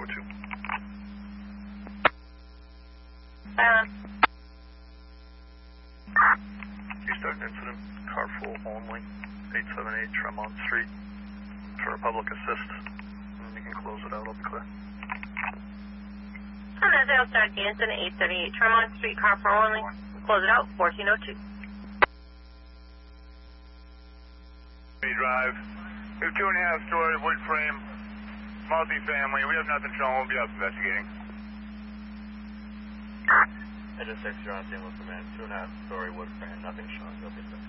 1402. Keystone incident, car full only, 878 Tremont Street for a public assist. And you can close it out, I'll be clear. On that zero start the incident, 878 Tremont Street, car full only. Close it out, 1402. Drive. We have 2.5 story wood frame, multi-family. We have nothing showing. We'll be up investigating. Intersection, you're on scene with command. 2.5 story wood frame, nothing showing.